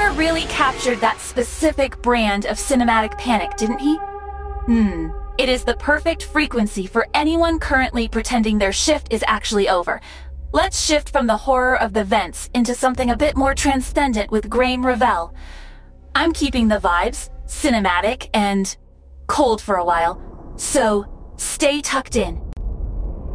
Connor really captured that specific brand of cinematic panic, didn't he? It is the perfect frequency for anyone currently pretending their shift is actually over. Let's shift from the horror of the vents into something a bit more transcendent with Graeme Revell. I'm keeping the vibes, cinematic, and cold for a while, so stay tucked in.